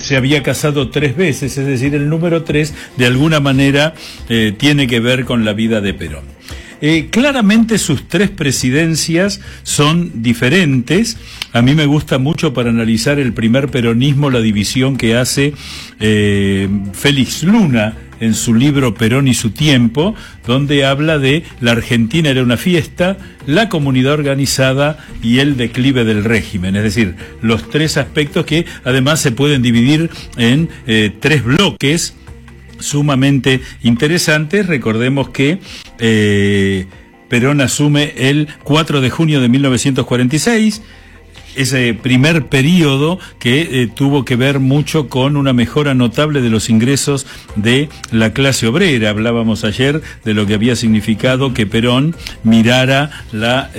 se había casado 3 veces, es decir, el número 3 de alguna manera tiene que ver con la vida de Perón. Claramente sus 3 presidencias son diferentes. A mí me gusta mucho para analizar el primer peronismo la división que hace Félix Luna en su libro Perón y su tiempo, donde habla de la Argentina era una fiesta, la comunidad organizada y el declive del régimen. Es decir, los 3 aspectos que además se pueden dividir en 3 bloques sumamente interesantes. Recordemos que Perón asume el 4 de junio de 1946, ese primer periodo que tuvo que ver mucho con una mejora notable de los ingresos de la clase obrera. Hablábamos ayer de lo que había significado que Perón mirara la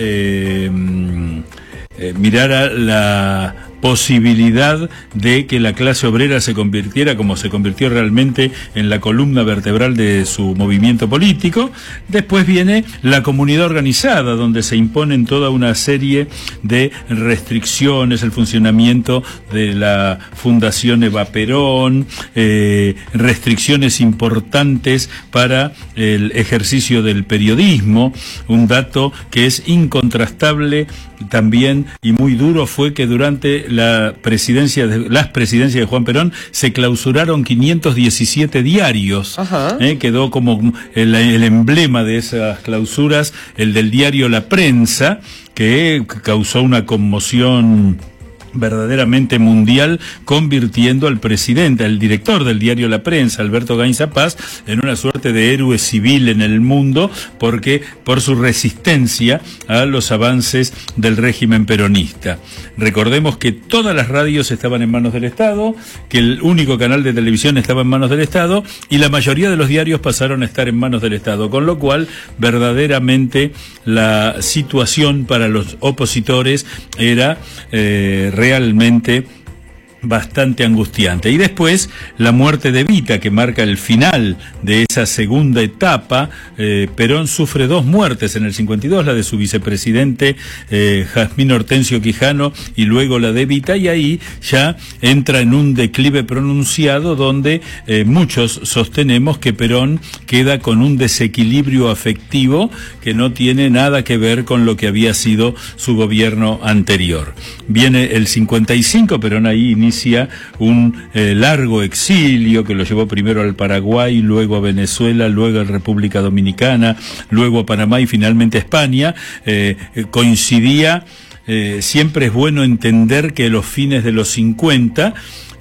posibilidad de que la clase obrera se convirtiera, como se convirtió realmente, en la columna vertebral de su movimiento político. Después viene la comunidad organizada, donde se imponen toda una serie de restricciones, el funcionamiento de la Fundación Eva Perón, restricciones importantes para el ejercicio del periodismo. Un dato que es incontrastable también y muy duro fue que durante las presidencias de Juan Perón se clausuraron 517 diarios. Quedó como el emblema de esas clausuras el del diario La Prensa, que causó una conmoción verdaderamente mundial, convirtiendo al presidente, al director del diario La Prensa, Alberto Gainza Paz, en una suerte de héroe civil en el mundo, porque por su resistencia a los avances del régimen peronista. Recordemos que todas las radios estaban en manos del Estado, que el único canal de televisión estaba en manos del Estado, y la mayoría de los diarios pasaron a estar en manos del Estado, con lo cual verdaderamente la situación para los opositores era realmente bastante angustiante. Y después la muerte de Evita, que marca el final de esa segunda etapa. Perón sufre 2 muertes en el 52, la de su vicepresidente Jazmín Hortensio Quijano y luego la de Evita, y ahí ya entra en un declive pronunciado donde muchos sostenemos que Perón queda con un desequilibrio afectivo que no tiene nada que ver con lo que había sido su gobierno anterior. Viene el 55, Perón ahí inicia un largo exilio que lo llevó primero al Paraguay, luego a Venezuela, luego a República Dominicana, luego a Panamá y finalmente a España. Coincidía, siempre es bueno entender que los fines de los 50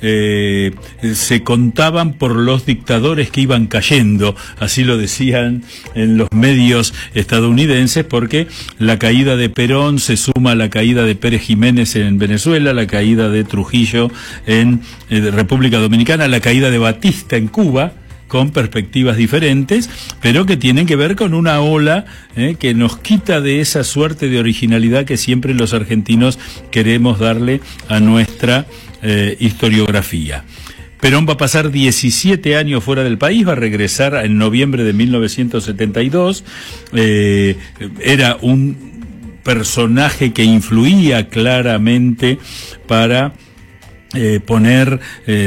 se contaban por los dictadores que iban cayendo, así lo decían en los medios estadounidenses, porque la caída de Perón se suma a la caída de Pérez Jiménez en Venezuela, la caída de Trujillo en República Dominicana, la caída de Batista en Cuba, con perspectivas diferentes, pero que tienen que ver con una ola que nos quita de esa suerte de originalidad que siempre los argentinos queremos darle a nuestra historiografía. Perón va a pasar 17 años fuera del país, va a regresar en noviembre de 1972. Era un personaje que influía claramente para poner,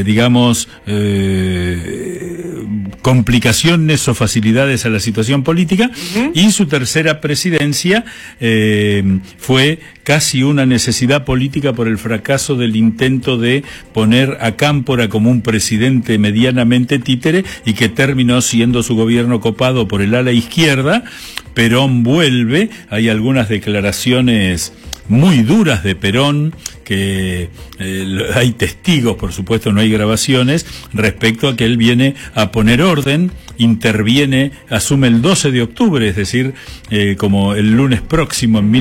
complicaciones o facilidades a la situación política, y su tercera presidencia fue casi una necesidad política por el fracaso del intento de poner a Cámpora como un presidente medianamente títere, y que terminó siendo su gobierno copado por el ala izquierda. Perón vuelve, hay algunas declaraciones muy duras de Perón, que hay testigos, por supuesto no hay grabaciones, respecto a que él viene a poner orden, interviene, asume el 12 de octubre, es decir, como el lunes próximo en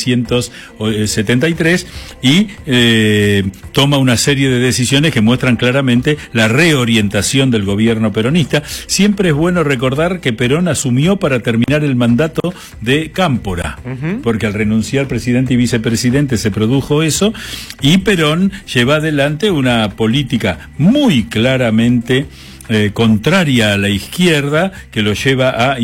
1973, y toma una serie de decisiones que muestran claramente la reorientación del gobierno peronista. Siempre es bueno recordar que Perón asumió para terminar el mandato de Cámpora, porque al renunciar presidente y vicepresidente se produjo eso, y Perón lleva adelante una política muy claramente contraria a la izquierda, que lo lleva a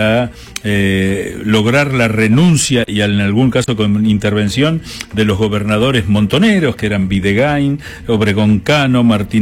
lograr la renuncia y en algún caso con intervención de los gobernadores montoneros, que eran Videgain, Obregón Cano, Martín